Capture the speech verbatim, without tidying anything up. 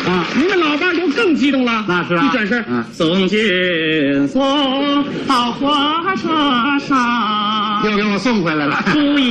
啊， 你们老伴都更激动了。 那是啊一转身， 嗯送进送到火车上， 又给我送回来了。 注意